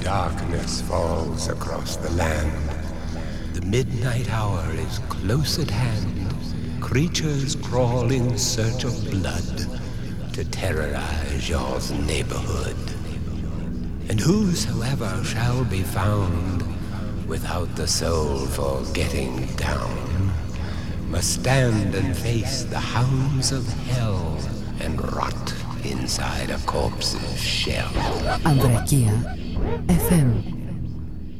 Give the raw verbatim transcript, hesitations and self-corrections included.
darkness falls across the land. The midnight hour is close at hand. Creatures crawl in search of blood to terrorize your neighborhood. And whosoever shall be found without the soul for getting down must stand and face the hounds of hell and rot inside a corpse's shell. Andrekia F M